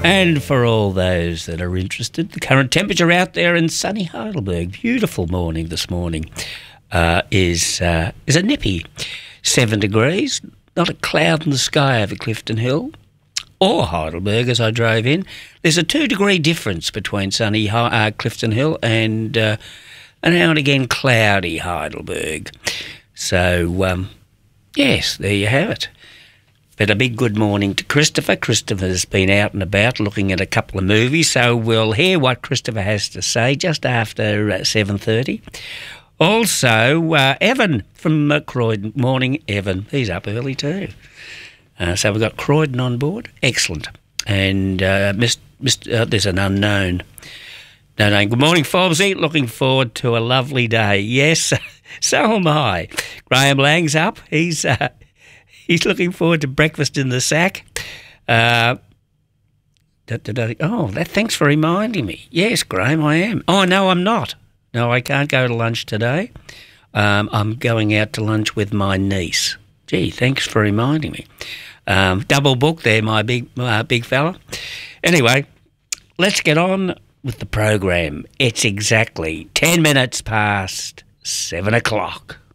And for all those that are interested, the current temperature out there in sunny Heidelberg, beautiful morning this morning, is a nippy 7 degrees, not a cloud in the sky over Clifton Hill or Heidelberg as I drove in. There's a 2-degree difference between sunny Clifton Hill and now and again cloudy Heidelberg. So, yes, there you have it. But a big good morning to Christopher. Christopher's been out and about looking at a couple of movies, so we'll hear what Christopher has to say just after 7:30. Also, Evan from Croydon. Morning, Evan. He's up early too. So we've got Croydon on board. Excellent. And there's an unknown. No, good morning, Fobbsy. Looking forward to a lovely day. Yes, so am I. Graham Lang's up. He's looking forward to breakfast in the sack. Thanks for reminding me. Yes, Graham, I am. Oh, no, I'm not. No, I can't go to lunch today. I'm going out to lunch with my niece. Gee, thanks for reminding me. Double book there, my big fella. Anyway, let's get on with the program. It's exactly 10 minutes past 7 o'clock.